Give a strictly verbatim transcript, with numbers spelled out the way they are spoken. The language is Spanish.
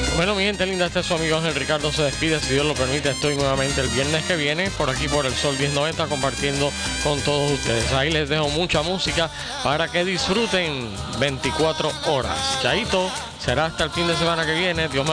Bueno, mi gente linda, este es su amigo Ángel Ricardo, se despide, si Dios lo permite, estoy nuevamente el viernes que viene por aquí por el Sol diez noventa compartiendo con todos ustedes. Ahí les dejo mucha música para que disfruten veinticuatro horas. Chaito, será hasta el fin de semana que viene. Dios me